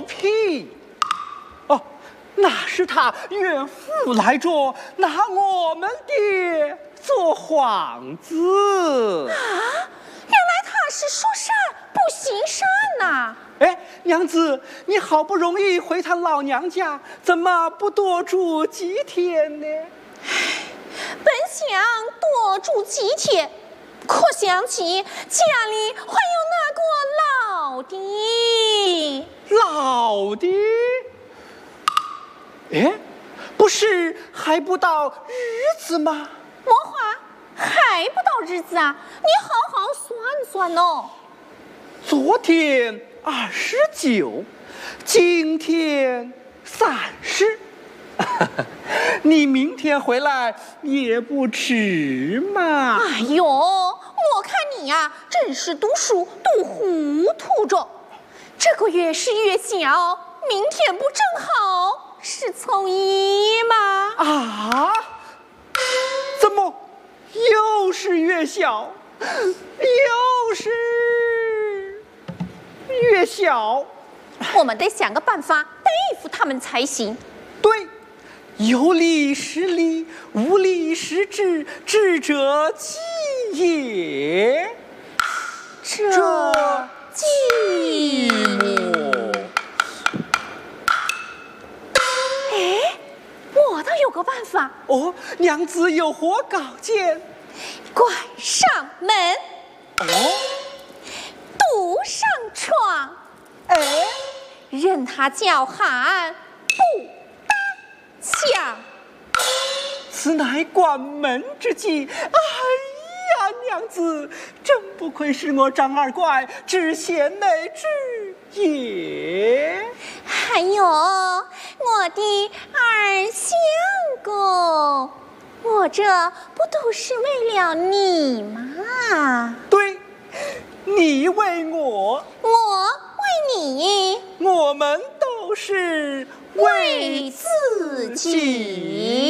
屁！哦，那是他岳父来着，拿我们爹做幌子。 啊，原来他是说善不行善呐！ 哎，娘子，你好不容易回他老娘家，怎么不多住几天呢？ 本想多住几天，可想起家里还有那个老爹。 老爹？哎，不是还不到日子吗？ 么话还不到日子啊？你好好算算哦。 昨天29，今天30，你明天回来也不迟嘛。 哎呦，我看你呀，真是读书读糊涂着。这个月是月小，明天不正好是凑一吗？ 啊？怎么又是月小，又是月小？ 我们得想个办法对付他们才行。 对，有理是理，无理是智，智者计也。这寂寞。 哎，我倒有个办法。 哦，娘子有何高见？ 关上门， 哦， 堵上窗， 哎， 任他叫喊，不搭腔。 此乃关门之计。哎呀，娘子，真不愧是我张二怪知贤内之也。 还有我的二相公，我这不都是为了你吗？ 对，你为我， 我为你， 我们都是为自己。